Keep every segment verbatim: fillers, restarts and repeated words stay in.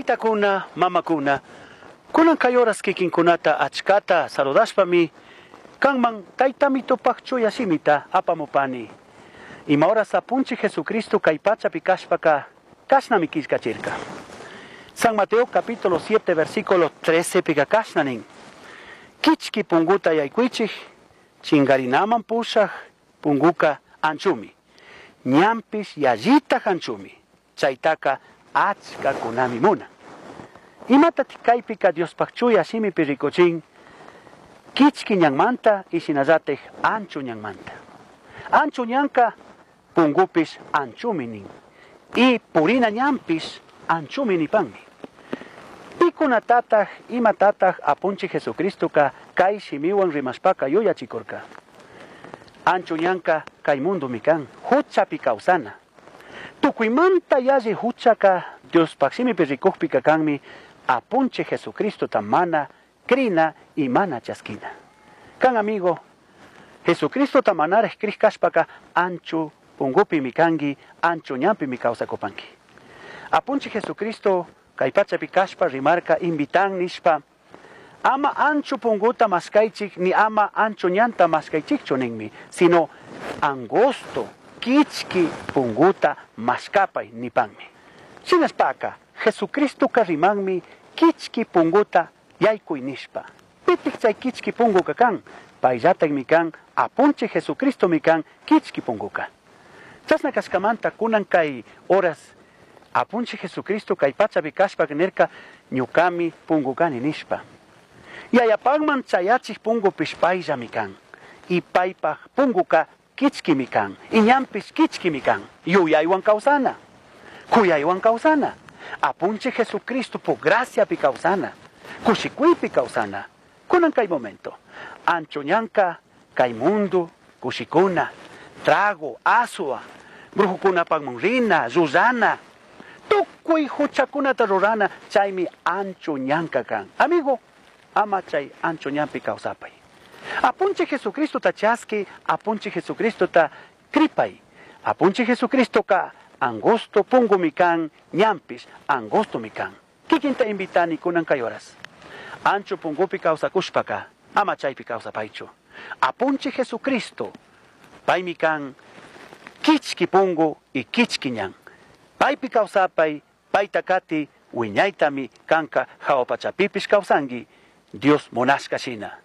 Taytakuna, mamakuna, kunan kayoras kikinkunata achkata saludashpami, kanman taytami tupakchuya simita apamupani. Ima horas apunchi Jesucristo kay pachapi kashpaka, kashnami kishkachirka. San Mateo capítulo siete versículo trece pika kashnanin. Kichki punguta yaykuichik, chingarinaman pushak, punguka anchumi. Ñampis yallita anchumi. Chaytaka achka kunami muna. Imata tikaypika Dios pakchuya simi pirikochin, kichki ñanmanta y sinazatej anchu ñanmanta. Anchu ñanka pungupis anchumi nin. Y purina ñampis anchumi nipanmi. Pikunatataj imatataj apunchi Jesucristo ka kay simiwan rimashpaka yuyachikurka. Anchu ñanka kay mundo mikan, huchapi kausana. Tukuymanta yaji huchaka Dios paksimi pirikukpika kanmi apunche Jesucristo tamana, krina y mana chaskina. Kan amigo, Jesucristo tamanare kris kashpaka anchu pungupi mikangi, anchu ñampi mi causa kopanki. Apunche Jesucristo kaypachapi kashpa rimarka invitan nishpa, ama anchu punguta maskaichik ni ama anchu ñanta maskaichikcho ninmi, sino angosto, kichki punguta maskapay nipanmi. Sinaspaka, Jesucristo karimanmi kichki punguta yaykuy nishpa. Pitik chay kichki punguka kan, payllatak mi kan, apunche Jesucristo mi kan, kichki punguka. Chasna kaskamanta kunan kay horas, apunche Jesucristo kay pachapi kashpa nerka ñukami pungukani nishpa. Yayapagman chayachik pungu pishpaylla mi kan, y paypaj punguka kichki mi kan, y ñampis kichki mi kan, yuyaywan kausana. Kuyaywan kausana, apunche Jesucristo por gracia pi kausana, kushikuipi kausana, kunan kay momento, ancho ñanka, kay mundo, kushikuna, trago, asua, brujukuna pagmunrina, Susana, tukuy huchakuna tarurana, chaymi ancho ñanka kan. Amigo, ama chay ancho ñampi kausapay. Apunche Jesucristo ta chaski, apunche Jesucristo ta kripay, apunche Jesucristo ka angosto pungu mikan, ñampis, angosto mikan. Kikinta invitani kunan kayoras. Ancho pungupi causa kushpaka, ama chaypi causa paicho. Apunche Jesucristo, pay mikan, kichki pungu y kichki ñan. Paypi causa pay, pay takati, wiñaytami kanka haopachapipis causangi, Dios monashka shina.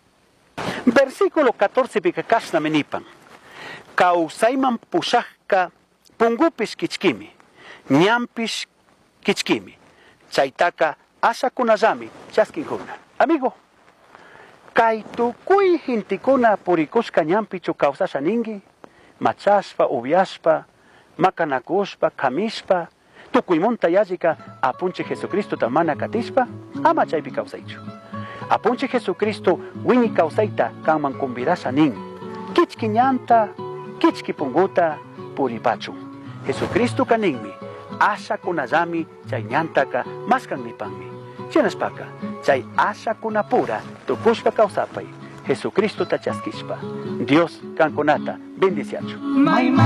Versículo catorce pika kashna menipan. Kausayman pushaka pungupis kichkimi, ñampis kichkimi, chaytaka ashakunallami chaskinkuna. Amigo, kay tukuy hintikuna purikushka ñampichu kawsasha ningi, machashpa, ubiashpa, makanakushpa, kamishpa, tukuymunta yallika apunche Jesucristo tamana katishpa, ama chaypi kawsaychu. Apunche Jesucristo wini kawsayta kanman kumbirasha nin, kichki ñanta, kichki punguta, puripachu. Jesucristo kaninmi, asha kunallami chay ñantaka maskan nipanmi. Chinaspaka, chay asha kunapura tukushpa kausapay, Jesucristo tachaskishpa. Dios kankunata bendiciachu.